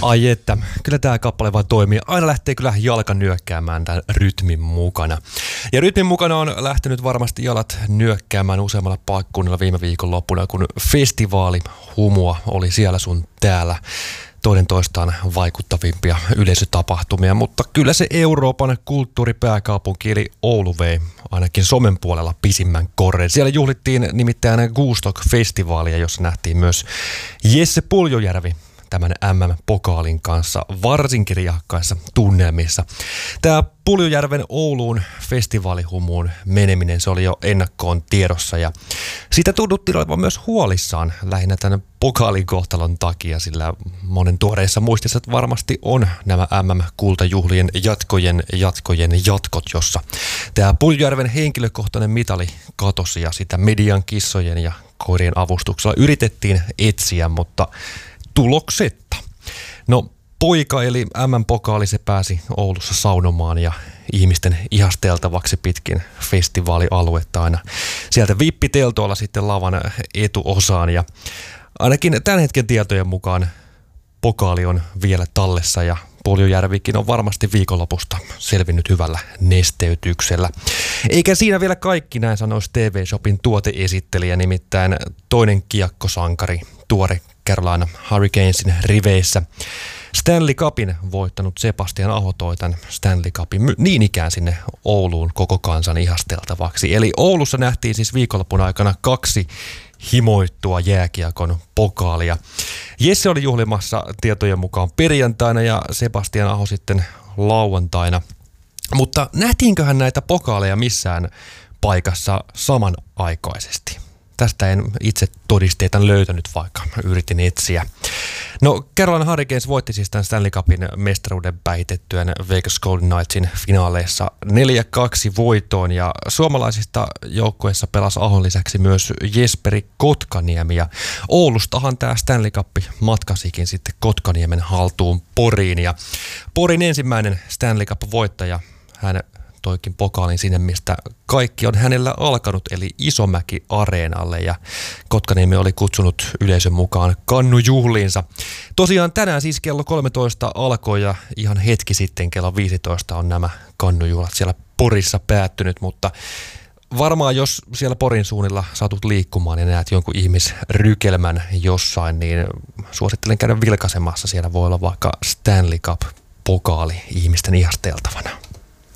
Ai että, kyllä tämä kappale vaan toimii. Aina lähtee kyllä jalka nyökkäämään tämän rytmin mukana. Ja rytmin mukana on lähtenyt varmasti jalat nyökkäämään useammalla paikkakunnalla viime viikon loppuna, kun festivaalihumua oli siellä sun täällä. Toinen toistaan vaikuttavimpia yleisötapahtumia, mutta kyllä se Euroopan kulttuuripääkaupunki eli Oulu vei ainakin somen puolella pisimmän korren. Siellä juhlittiin nimittäin Gostock-festivaalia, jossa nähtiin myös Jesse Puljujärvi tämän MM-pokaalin kanssa varsin kirjahkaissa tunnelmissa. Tämä Puljujärven Ouluun festivaalihumuun meneminen, se oli jo ennakkoon tiedossa ja siitä tunnuttiin olevan myös huolissaan lähinnä tämän pokaalin kohtalon takia, sillä monen tuoreissa muistissa varmasti on nämä MM-kultajuhlien jatkojen jatkot, jossa tämä Puljujärven henkilökohtainen mitali katosi ja sitä median kissojen ja koirien avustuksella yritettiin etsiä, mutta tuloksetta. No poika eli MM-pokaali se pääsi Oulussa saunomaan ja ihmisten ihasteltavaksi pitkin festivaalialuetta aina sieltä vippiteltoilla sitten lavan etuosaan ja ainakin tämän hetken tietojen mukaan pokaali on vielä tallessa ja Puljujärvikin on varmasti viikonlopusta selvinnyt hyvällä nesteytyksellä. Eikä siinä vielä kaikki, näin sanoisi TV-shopin tuoteesittelijä, nimittäin toinen kiekkosankari, tuore Carolina Hurricanesin riveissä. Stanley Cupin voittanut Sebastian Aho toi tämän Stanley Cupin niin ikään sinne Ouluun koko kansan ihasteltavaksi. Eli Oulussa nähtiin siis viikonlopun aikana 2 himoittua jääkiekon pokaalia. Jesse oli juhlimassa tietojen mukaan perjantaina ja Sebastian Aho sitten lauantaina. Mutta nähtiinköhän näitä pokaaleja missään paikassa samanaikaisesti? Tästä en itse todisteita löytänyt, vaikka yritin etsiä. No, Carolina Hurricanes voitti siis tämän Stanley Cupin mestaruuden päihitettyään Vegas Golden Knightsin finaaleissa 4-2 voitoon. Ja suomalaisista joukkueessa pelasi Ahon lisäksi myös Jesperi Kotkaniemi. Ja Oulustahan tämä Stanley Cup matkasikin sitten Kotkaniemen haltuun Poriin. Ja Porin ensimmäinen Stanley Cup-voittaja, hän toikin pokaalin sinne, mistä kaikki on hänellä alkanut, eli Isomäki-areenalle, ja Kotkaniemi oli kutsunut yleisön mukaan kannujuhliinsa. Tosiaan tänään siis kello 13 alkoi, ja ihan hetki sitten kello 15 on nämä kannujuhlat siellä Porissa päättynyt, mutta varmaan jos siellä Porin suunnilla satut liikkumaan ja näet jonkun ihmisrykelmän jossain, niin suosittelen käydä vilkaisemassa. Siellä voi olla vaikka Stanley Cup-pokaali ihmisten ihasteltavana.